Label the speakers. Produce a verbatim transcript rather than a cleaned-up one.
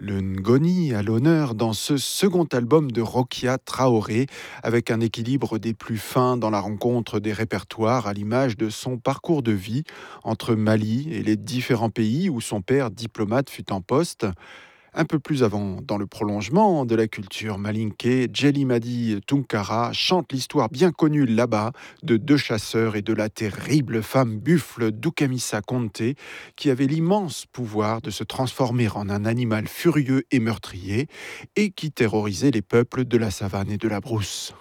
Speaker 1: Le Ngoni à l'honneur dans ce second album de Rokia Traoré, avec un équilibre des plus fins dans la rencontre des répertoires à l'image de son parcours de vie entre Mali et les différents pays où son père diplomate fut en poste. Un peu plus avant, dans le prolongement de la culture malinké, Djelimadi Tunkara chante l'histoire bien connue là-bas de deux chasseurs et de la terrible femme buffle Doukamissa Conté, qui avait l'immense pouvoir de se transformer en un animal furieux et meurtrier, et qui terrorisait les peuples de la savane et de la brousse.